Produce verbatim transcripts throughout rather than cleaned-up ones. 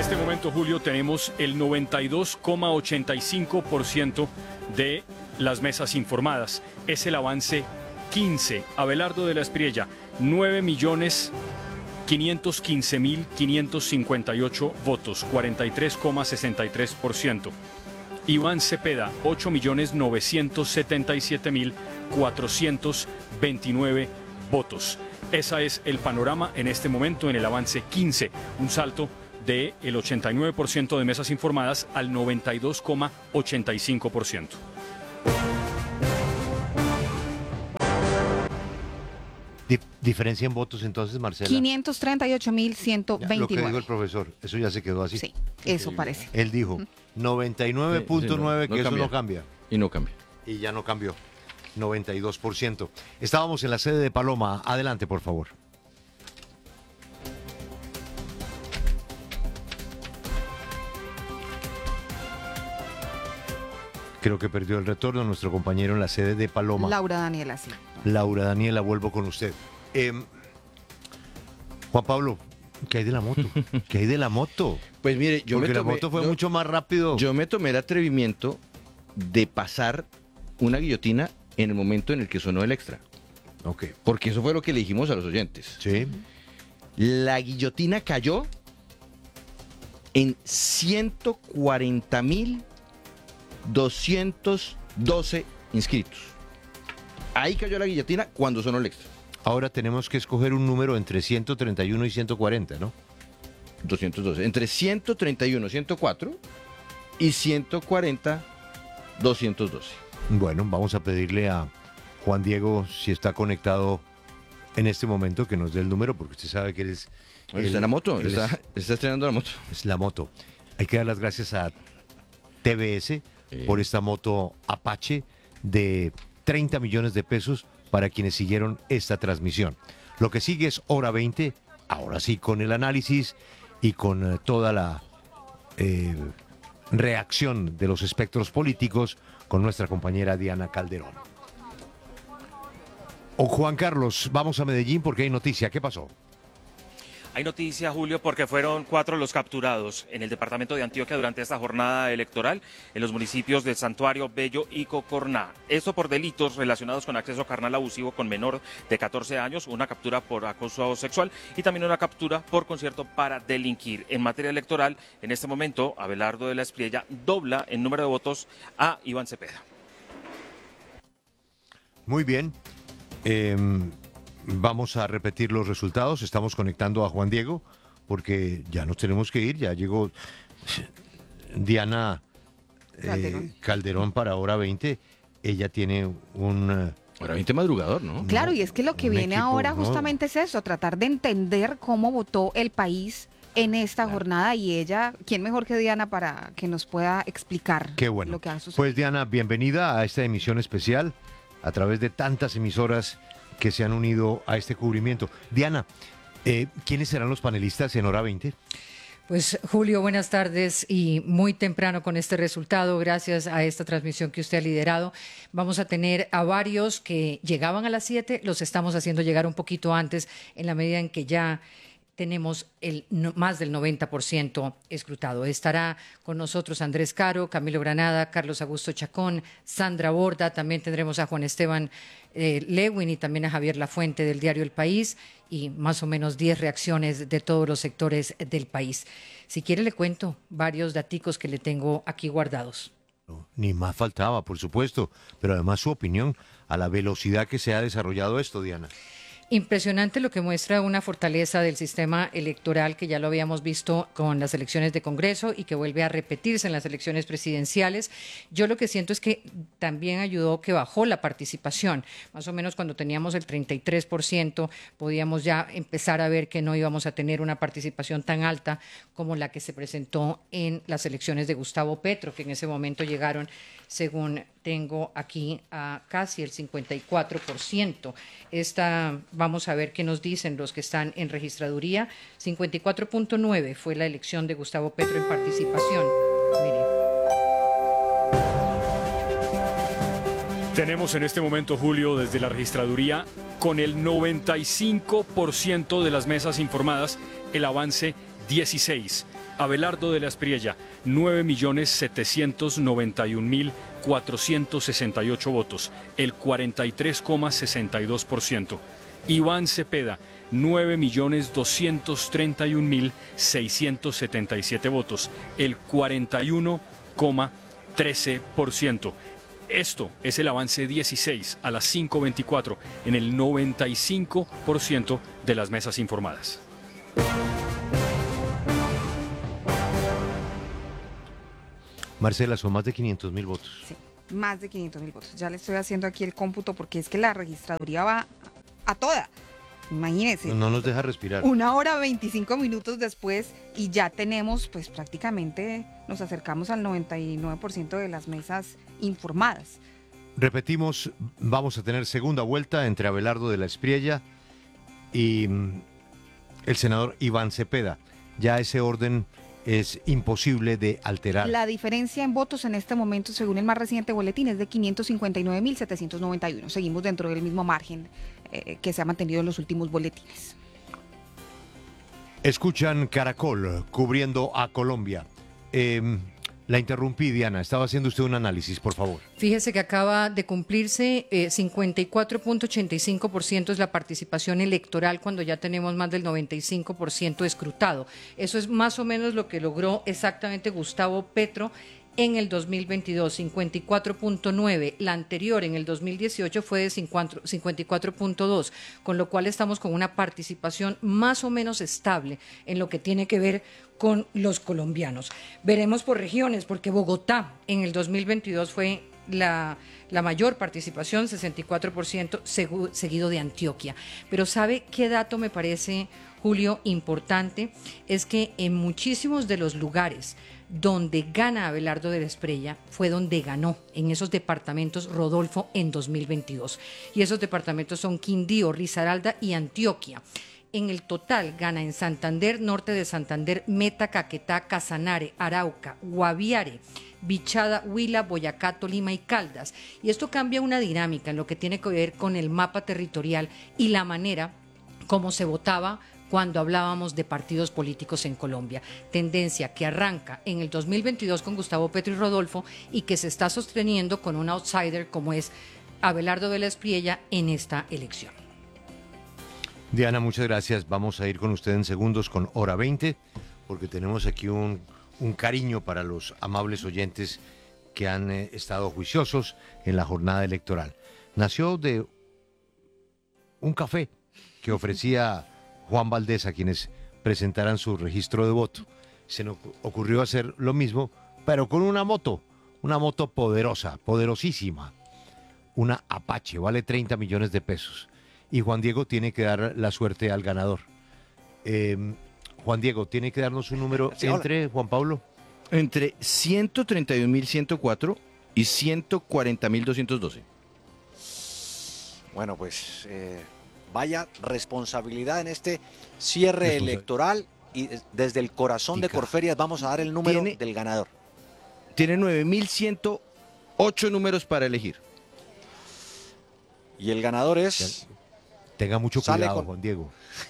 este momento, Julio, tenemos el noventa y dos coma ochenta y cinco por ciento de las mesas informadas. Es el avance quince. Abelardo de la Espriella, nueve millones quinientos quince mil quinientos cincuenta y ocho votos, cuarenta y tres coma sesenta y tres por ciento. Iván Cepeda, ocho millones novecientos setenta y siete mil cuatrocientos veintinueve votos. Ese es el panorama en este momento en el avance quince, un salto del ochenta y nueve por ciento de mesas informadas al noventa y dos coma ochenta y cinco por ciento. Dif diferencia en votos entonces, Marcela. quinientos treinta y ocho mil ciento veintinueve. Lo que dijo el profesor, eso ya se quedó así. Sí, eso sí, parece. Él dijo noventa y nueve punto nueve, sí, sí, no, no que cambia. Eso no cambia. Y no cambia. Y ya no cambió. noventa y dos por ciento. Estábamos en la sede de Paloma. Adelante, por favor. Creo que perdió el retorno nuestro compañero en la sede de Paloma. Laura Daniela, sí. Laura Daniela, vuelvo con usted. Eh, Juan Pablo, ¿qué hay de la moto? ¿Qué hay de la moto? Pues mire, yo Porque me tomé, la moto fue yo, mucho más rápido. Yo me tomé el atrevimiento de pasar una guillotina en el momento en el que sonó el extra. Ok. Porque eso fue lo que le dijimos a los oyentes. Sí. La guillotina cayó en ciento cuarenta mil doscientos doce inscritos. Ahí cayó la guillotina cuando sonó el extra. Ahora tenemos que escoger un número entre ciento treinta y uno y ciento cuarenta, ¿no? doscientos doce. Entre ciento treinta y uno, ciento cuatro y ciento cuarenta, doscientos doce. Bueno, vamos a pedirle a Juan Diego, si está conectado en este momento, que nos dé el número, porque usted sabe que él es... Él, está en la moto, él está, él está estrenando la moto. Es la moto. Hay que dar las gracias a T V S sí. por esta moto Apache de treinta millones de pesos para quienes siguieron esta transmisión. Lo que sigue es Hora veinte, ahora sí con el análisis y con eh, toda la eh, reacción de los espectros políticos con nuestra compañera Diana Calderón. O Juan Carlos, vamos a Medellín porque hay noticia. ¿Qué pasó? Hay noticia, Julio, porque fueron cuatro los capturados en el departamento de Antioquia durante esta jornada electoral en los municipios de Santuario, Bello y Cocorná. Esto por delitos relacionados con acceso carnal abusivo con menor de catorce años, una captura por acoso sexual y también una captura por concierto para delinquir. En materia electoral, en este momento, Abelardo de la Espriella dobla en número de votos a Iván Cepeda. Muy bien. Eh... Vamos a repetir los resultados. Estamos conectando a Juan Diego porque ya nos tenemos que ir. Ya llegó Diana Calderón, eh, Calderón para Hora veinte. Ella tiene un... Hora veinte madrugador, ¿no? Claro, no, y es que lo que viene equipo, ahora no. justamente es eso, tratar de entender cómo votó el país en esta claro. jornada y ella, ¿quién mejor que Diana para que nos pueda explicar Qué bueno. lo que ha sucedido? Pues Diana, bienvenida a esta emisión especial a través de tantas emisoras que se han unido a este cubrimiento. Diana, eh, ¿quiénes serán los panelistas en Hora veinte? Pues Julio, buenas tardes y muy temprano con este resultado, gracias a esta transmisión que usted ha liderado. Vamos a tener a varios que llegaban a las siete, los estamos haciendo llegar un poquito antes en la medida en que ya tenemos el no, más del noventa por ciento escrutado. Estará con nosotros Andrés Caro, Camilo Granada, Carlos Augusto Chacón, Sandra Borda, también tendremos a Juan Esteban eh, Lewin y también a Javier Lafuente del diario El País y más o menos diez reacciones de todos los sectores del país. Si quiere le cuento varios daticos que le tengo aquí guardados. No, ni más faltaba, por supuesto, pero además su opinión a la velocidad que se ha desarrollado esto, Diana. Impresionante lo que muestra una fortaleza del sistema electoral que ya lo habíamos visto con las elecciones de Congreso y que vuelve a repetirse en las elecciones presidenciales. Yo lo que siento es que también ayudó que bajó la participación. Más o menos cuando teníamos el treinta y tres por ciento podíamos ya empezar a ver que no íbamos a tener una participación tan alta como la que se presentó en las elecciones de Gustavo Petro, que en ese momento llegaron, según tengo aquí, a casi el cincuenta y cuatro por ciento. Esta, vamos a ver qué nos dicen los que están en registraduría. cincuenta y cuatro punto nueve fue la elección de Gustavo Petro en participación. Mire. Tenemos en este momento, Julio, desde la registraduría, con el noventa y cinco por ciento de las mesas informadas, el avance dieciséis. Abelardo de la Espriella, nueve millones setecientos noventa y un mil cuatrocientos sesenta y ocho votos, el cuarenta y tres coma sesenta y dos por ciento. Iván Cepeda, nueve millones doscientos treinta y un mil seiscientos setenta y siete votos, el cuarenta y uno coma trece por ciento. Esto es el avance dieciséis a las cinco veinticuatro en el noventa y cinco por ciento de las mesas informadas. Marcela, son más de quinientos mil votos. Sí, más de quinientos mil votos. Ya le estoy haciendo aquí el cómputo porque es que la registraduría va a toda. Imagínense. No nos deja respirar. Una hora veinticinco minutos después y ya tenemos, pues prácticamente nos acercamos al noventa y nueve por ciento de las mesas informadas. Repetimos, vamos a tener segunda vuelta entre Abelardo de la Espriella y mm, el senador Iván Cepeda. Ya ese orden es imposible de alterar. La diferencia en votos en este momento, según el más reciente boletín, es de quinientos cincuenta y nueve mil setecientos noventa y uno. Seguimos dentro del mismo margen eh, que se ha mantenido en los últimos boletines. Escuchan Caracol cubriendo a Colombia. Eh, la interrumpí, Diana. Estaba haciendo usted un análisis, por favor. Fíjese que acaba de cumplirse eh, cincuenta y cuatro punto ochenta y cinco por ciento es la participación electoral cuando ya tenemos más del noventa y cinco por ciento escrutado. Eso es más o menos lo que logró exactamente Gustavo Petro en el dos mil veintidós, cincuenta y cuatro punto nueve. La anterior, en el dos mil dieciocho, fue de cincuenta y cuatro punto dos, con lo cual estamos con una participación más o menos estable en lo que tiene que ver con los colombianos. Veremos por regiones, porque Bogotá en el dos mil veintidós fue la, la mayor participación, sesenta y cuatro por ciento, segu, seguido de Antioquia. Pero ¿sabe qué dato me parece, Julio, importante? Es que en muchísimos de los lugares donde gana Abelardo de la Espriella fue donde ganó en esos departamentos Rodolfo en dos mil veintidós. Y esos departamentos son Quindío, Risaralda y Antioquia. En el total gana en Santander, norte de Santander, Meta, Caquetá, Casanare, Arauca, Guaviare, Bichada, Huila, Boyacá, Tolima y Caldas. Y esto cambia una dinámica en lo que tiene que ver con el mapa territorial y la manera como se votaba cuando hablábamos de partidos políticos en Colombia. Tendencia que arranca en el dos mil veintidós con Gustavo Petro y Rodolfo y que se está sosteniendo con un outsider como es Abelardo de la Espriella en esta elección. Diana, muchas gracias. Vamos a ir con usted en segundos con Hora veinte, porque tenemos aquí un, un cariño para los amables oyentes que han eh, estado juiciosos en la jornada electoral. Nació de un café que ofrecía Juan Valdés a quienes presentaran su registro de voto. Se nos ocurrió hacer lo mismo, pero con una moto, una moto poderosa, poderosísima, una Apache, vale treinta millones de pesos. Y Juan Diego tiene que dar la suerte al ganador. Eh, Juan Diego, ¿tiene que darnos un número sí, entre, Juan Pablo? Entre ciento treinta y un mil ciento cuatro y ciento cuarenta mil doscientos doce. Bueno, pues eh, vaya responsabilidad en este cierre Responsa electoral y desde el corazón Tica. de Corferias vamos a dar el número ¿Tiene, del ganador. Tiene nueve mil ciento ocho números para elegir. Y el ganador es... Tenga mucho cuidado, con... Juan Diego.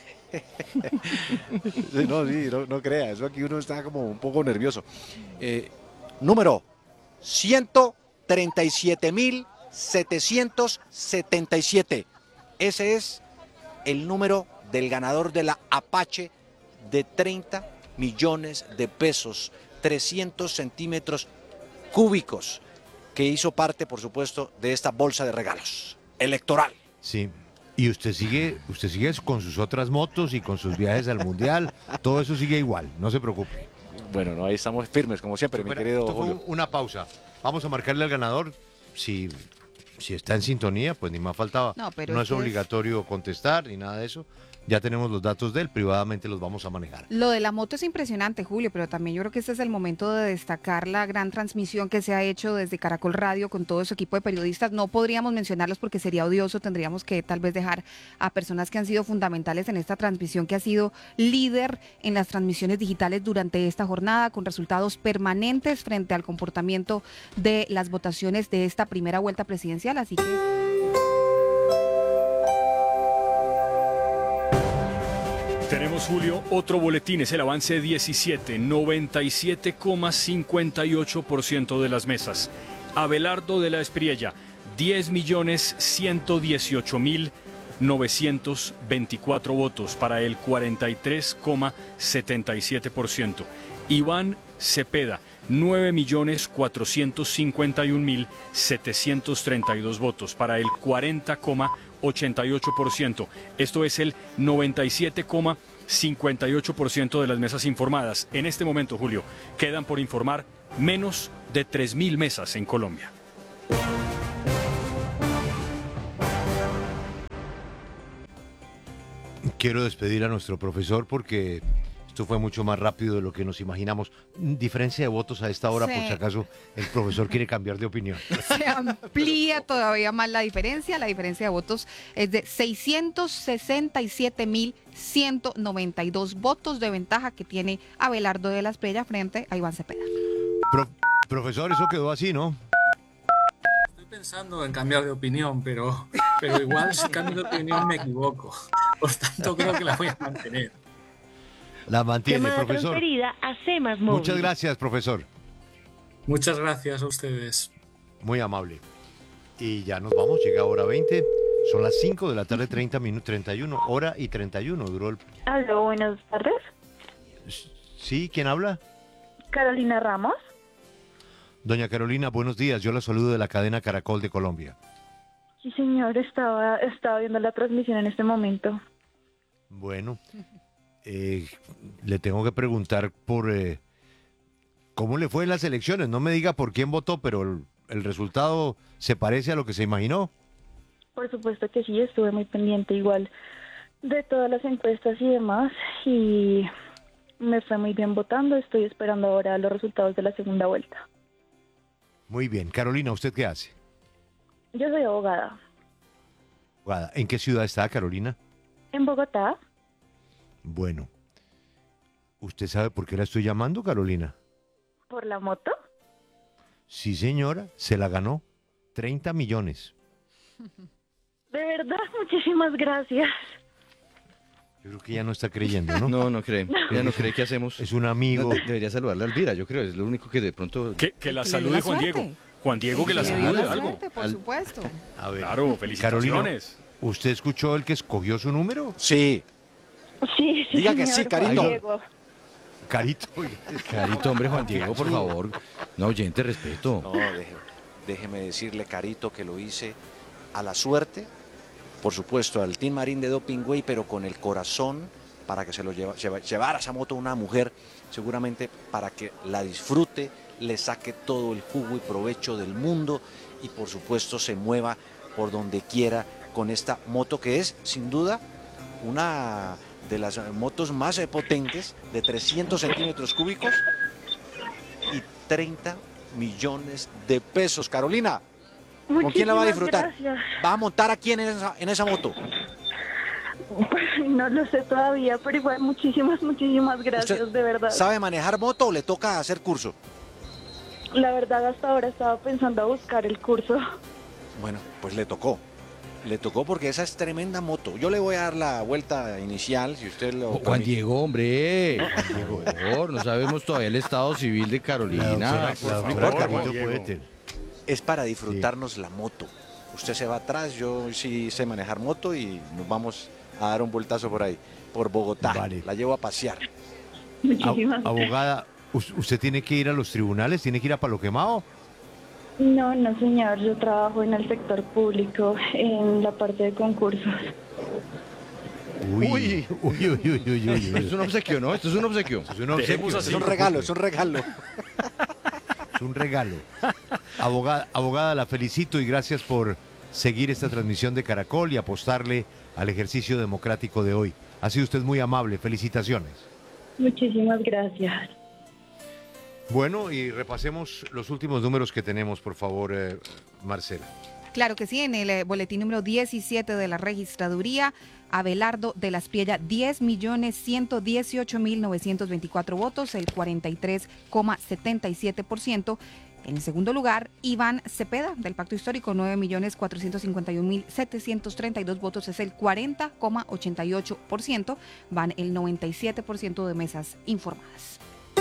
no, sí, no, no crea, eso aquí uno está como un poco nervioso. Eh, número ciento treinta y siete mil setecientos setenta y siete. Ese es el número del ganador de la Apache de treinta millones de pesos, trescientos centímetros cúbicos, que hizo parte, por supuesto, de esta bolsa de regalos electoral. Sí. Y usted sigue, usted sigue con sus otras motos y con sus viajes al Mundial, todo eso sigue igual, no se preocupe. Bueno, no, ahí estamos firmes, como siempre, Bueno, mi querido esto Julio. Fue una pausa. Vamos a marcarle al ganador. Si, si está en sintonía, pues ni más faltaba. No, pero no es es obligatorio es... contestar ni nada de eso. Ya tenemos los datos de él, privadamente los vamos a manejar. Lo de la moto es impresionante, Julio, pero también yo creo que este es el momento de destacar la gran transmisión que se ha hecho desde Caracol Radio con todo su equipo de periodistas. No podríamos mencionarlos porque sería odioso, tendríamos que tal vez dejar a personas que han sido fundamentales en esta transmisión, que ha sido líder en las transmisiones digitales durante esta jornada, con resultados permanentes frente al comportamiento de las votaciones de esta primera vuelta presidencial, así que... Tenemos Tenemos, Julio, otro boletín, es el avance diecisiete, noventa y siete coma cincuenta y ocho por ciento de las mesas. Abelardo de la Espriella, diez millones ciento dieciocho mil novecientos veinticuatro votos para el cuarenta y tres coma setenta y siete por ciento. Iván Cepeda, nueve millones cuatrocientos cincuenta y un mil setecientos treinta y dos votos para el cuarenta coma ochenta y ocho por ciento. Esto es el noventa y siete coma cincuenta y ocho por ciento de las mesas informadas. En este momento, Julio, quedan por informar menos de tres mil mesas en Colombia. Quiero despedir a nuestro profesor porque esto fue mucho más rápido de lo que nos imaginamos. Diferencia de votos a esta hora, Sí. por si acaso el profesor quiere cambiar de opinión. Se amplía todavía más la diferencia. La diferencia de votos es de seiscientos sesenta y siete mil ciento noventa y dos votos de ventaja que tiene Abelardo de la Espriella frente a Iván Cepeda. Pro- profesor, eso quedó así, ¿no? Estoy pensando en cambiar de opinión, pero, pero igual si cambio de opinión me equivoco. Por tanto, creo que la voy a mantener. La mantiene, Llamada profesor. transferida a C más Móvil. Muchas gracias, profesor. Muchas gracias a ustedes. Muy amable. Y ya nos vamos, llega hora veinte. Son las cinco de la tarde, treinta minutos, treinta y uno, hora y treinta y uno. Duró el... Aló, buenas tardes. ¿Sí? ¿Quién habla? Carolina Ramos. Doña Carolina, buenos días. Yo la saludo de la cadena Caracol de Colombia. Sí, señor, estaba, estaba viendo la transmisión en este momento. Bueno, eh, le tengo que preguntar por eh, cómo le fue en las elecciones. No me diga por quién votó, pero el, el resultado se parece a lo que se imaginó. Por supuesto que sí, estuve muy pendiente igual de todas las encuestas y demás, y me fue muy bien votando. Estoy esperando ahora los resultados de la segunda vuelta. Muy bien. Carolina, ¿usted qué hace? Yo soy abogada. Abogada. ¿En qué ciudad está, Carolina? En Bogotá. Bueno, ¿usted sabe por qué la estoy llamando, Carolina? ¿Por la moto? Sí, señora, se la ganó. treinta millones. De verdad, muchísimas gracias. Yo creo que ya no está creyendo, ¿no? No, no cree. Ya no cree. ¿Qué hacemos? Es un amigo. No, debería saludarle a Elvira, yo creo. Es lo único que de pronto... Que, que la Que le salude dé Juan suerte. Diego. Juan Diego, que la Que le salude dé algo. suerte, por Al- supuesto. A ver, Claro, felicitaciones. Carolina, ¿usted escuchó el que escogió su número? Sí, Sí, sí, Diga que señor, sí, Juan Carito. Diego. Carito. Carito, hombre, Juan Diego, por favor. No, oyente, respeto. no, deje- déjeme decirle, Carito, que lo hice a la suerte, por supuesto, al Team Marín de Dopingway, pero con el corazón para que se lo lleva, lleva- llevara esa moto una mujer, seguramente para que la disfrute, le saque todo el jugo y provecho del mundo y por supuesto se mueva por donde quiera con esta moto que es sin duda una de las motos más eh, potentes, de trescientos centímetros cúbicos y treinta millones de pesos. Carolina, ¿con quién la va a Muchísimas disfrutar? gracias. ¿Va a montar a quién en esa, en esa moto? No lo sé todavía, pero igual muchísimas, muchísimas gracias, ¿Usted de verdad. ¿Sabe manejar moto o le toca hacer curso? La verdad, hasta ahora estaba pensando a buscar el curso. Bueno, pues le tocó. Le tocó porque esa es tremenda moto. Yo le voy a dar la vuelta inicial, si usted lo Juan permite. Diego, hombre. Por favor, no sabemos todavía el estado civil de La Carolina. doctora- por la favor. doctora Juan Carito Diego. puede tener. Es para disfrutarnos la moto. Usted se va atrás, yo sí sé manejar moto y nos vamos a dar un vueltazo por ahí, por Bogotá. Vale. La llevo a pasear. Muchísimas Ab- abogada, ¿us- ¿usted tiene que ir a los tribunales? ¿Tiene que ir a Palo Quemado? No, no, señor. Yo trabajo en el sector público, en la parte de concursos. Uy, uy, uy, uy, uy, uy, uy. Esto es un obsequio, ¿no? Esto es un obsequio. Es un obsequio, Dejemos así. Es un regalo, es un regalo. es un regalo. Abogada, abogada, la felicito y gracias por seguir esta transmisión de Caracol y apostarle al ejercicio democrático de hoy. Ha sido usted muy amable. Felicitaciones. Muchísimas gracias. Bueno, y repasemos los últimos números que tenemos, por favor, eh, Marcela. Claro que sí, en el eh, boletín número diecisiete de la registraduría, Abelardo de la Espriella, diez millones ciento dieciocho mil novecientos veinticuatro votos, el cuarenta y tres coma setenta y siete por ciento. En el segundo lugar, Iván Cepeda, del Pacto Histórico, nueve millones cuatrocientos cincuenta y un mil setecientos treinta y dos votos, es el cuarenta coma ochenta y ocho por ciento, van el noventa y siete por ciento de mesas informadas.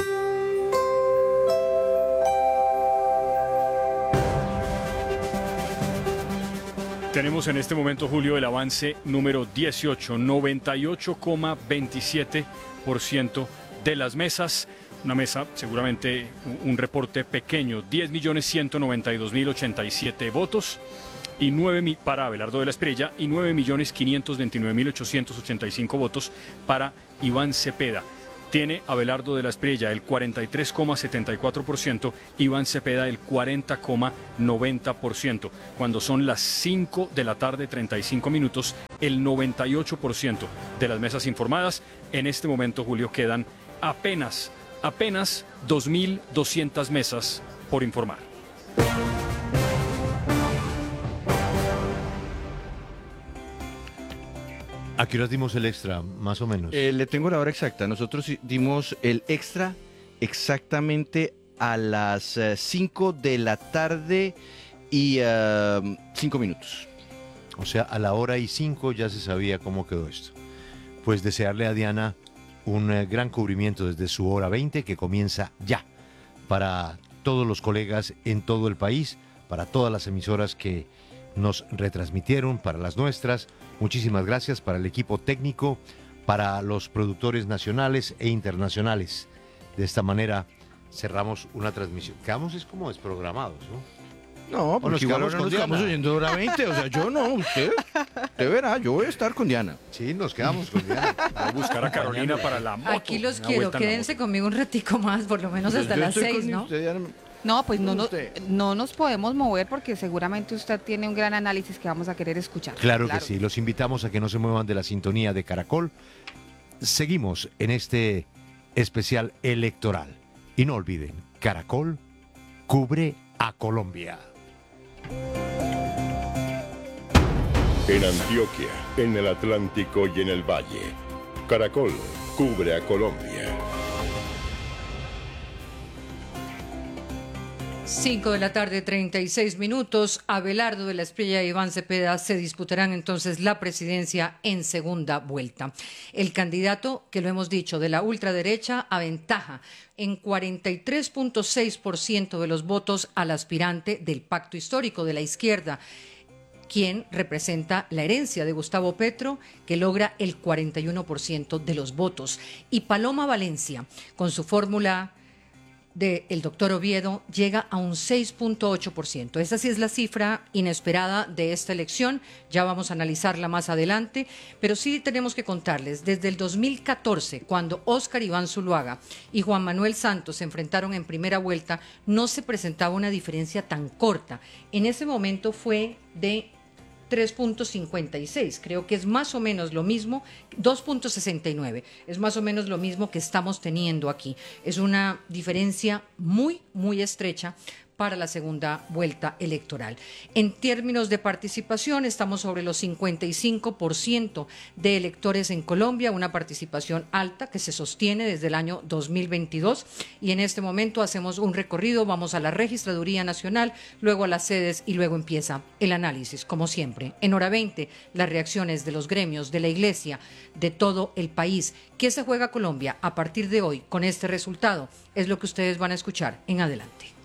Tenemos en este momento, Julio, el avance número dieciocho, noventa y ocho coma veintisiete por ciento de las mesas. Una mesa, seguramente un reporte pequeño, diez millones ciento noventa y dos mil ochenta y siete votos y nueve para Abelardo de la Espriella y nueve millones quinientos veintinueve mil ochocientos ochenta y cinco votos para Iván Cepeda. Tiene Abelardo de la Espriella el cuarenta y tres coma setenta y cuatro por ciento, Iván Cepeda el cuarenta coma noventa por ciento. Cuando son las cinco de la tarde, treinta y cinco minutos, el noventa y ocho por ciento de las mesas informadas. En este momento, Julio, quedan apenas Apenas dos mil doscientas mesas por informar. ¿A qué horas dimos el extra, más o menos? Eh, le tengo la hora exacta. Nosotros dimos el extra exactamente a las cinco de la tarde y cinco uh, minutos. O sea, a la hora y cinco ya se sabía cómo quedó esto. Pues desearle a Diana un eh, gran cubrimiento desde su hora veinte, que comienza ya, para todos los colegas en todo el país, para todas las emisoras que nos retransmitieron, para las nuestras. Muchísimas gracias para el equipo técnico, para los productores nacionales e internacionales. De esta manera cerramos una transmisión. Quedamos es como desprogramados, ¿no? No, porque igual ahora nos quedamos oyendo hora veinte, o sea, yo no, usted, usted verá, yo voy a estar con Diana. Sí, nos quedamos con Diana. Voy a buscar a Carolina para la moto. Aquí los quiero, quédense conmigo un ratico más, por lo menos hasta las seis, ¿no? Usted, No, pues no, no, no nos podemos mover porque seguramente usted tiene un gran análisis que vamos a querer escuchar. Claro, claro que sí, los invitamos a que no se muevan de la sintonía de Caracol. Seguimos en este especial electoral. Y no olviden, Caracol cubre a Colombia. En Antioquia, en el Atlántico y en el Valle, Caracol cubre a Colombia. cinco de la tarde, treinta y seis minutos. Abelardo de la Espriella y Iván Cepeda se disputarán entonces la presidencia en segunda vuelta. El candidato, que lo hemos dicho, de la ultraderecha, aventaja en cuarenta y tres punto seis por ciento de los votos al aspirante del Pacto Histórico de la izquierda, quien representa la herencia de Gustavo Petro, que logra el cuarenta y uno por ciento de los votos. Y Paloma Valencia, con su fórmula del doctor Oviedo, llega a un seis punto ocho por ciento. Esa sí es la cifra inesperada de esta elección, ya vamos a analizarla más adelante, pero sí tenemos que contarles, desde el dos mil catorce, cuando Óscar Iván Zuluaga y Juan Manuel Santos se enfrentaron en primera vuelta, no se presentaba una diferencia tan corta. En ese momento fue de tres punto cincuenta y seis, creo que es más o menos lo mismo, dos punto sesenta y nueve, es más o menos lo mismo que estamos teniendo aquí. Es una diferencia muy, muy estrecha para la segunda vuelta electoral. En términos de participación, estamos sobre los cincuenta y cinco por ciento de electores en Colombia, una participación alta que se sostiene desde el año dos mil veintidós, y en este momento hacemos un recorrido, vamos a la Registraduría Nacional, luego a las sedes y luego empieza el análisis, como siempre. En hora veinte, las reacciones de los gremios, de la Iglesia, de todo el país. ¿Qué se juega Colombia a partir de hoy con este resultado? Es lo que ustedes van a escuchar en adelante.